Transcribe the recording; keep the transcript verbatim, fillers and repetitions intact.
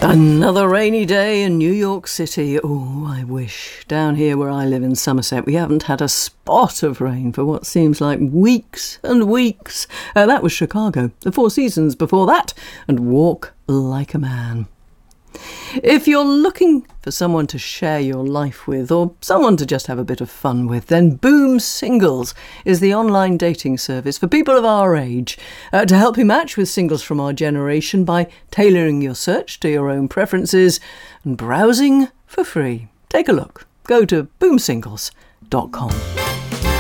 Another rainy day in New York City. Oh, I wish. Down here where I live in Somerset, we haven't had a spot of rain for what seems like weeks and weeks. Uh, that was Chicago. The Four Seasons before that, and Walk Like a Man. If you're looking for someone to share your life with, or someone to just have a bit of fun with, then Boom Singles is the online dating service for people of our age uh, to help you match with singles from our generation by tailoring your search to your own preferences and browsing for free. Take a look. Go to boom singles dot com.